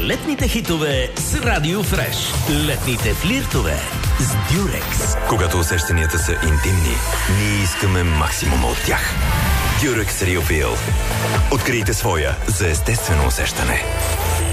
летните хитове с Радио Фреш. Летните флиртове с Дюрекс. Когато усещанията са интимни, ние искаме максимума от тях. Дюрекс Real Feel. Открийте своя за естествено усещане.